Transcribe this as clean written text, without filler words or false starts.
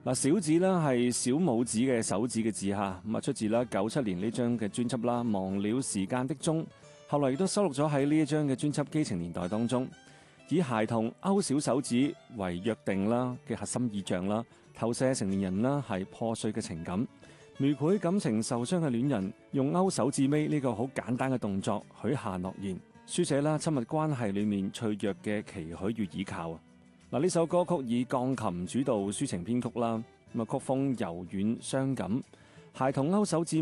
嗱，小指咧係小拇指嘅手指嘅指嚇，咁啊出自啦97年呢張嘅專輯啦《忘了時間的鐘》，後來亦都收錄咗喺呢一張嘅專輯《基情年代》當中，以孩童勾小手指為約定啦嘅核心意象啦，投射成年人啦係破碎嘅情感，描繪感情受傷嘅戀人用勾手指尾呢個好簡單嘅動作許下諾言，書寫啦親密關係裏面脆弱嘅期許與倚靠。嗱，呢首歌曲以鋼琴主導抒情編曲啦，咁啊曲風柔軟傷感，孩童勾手指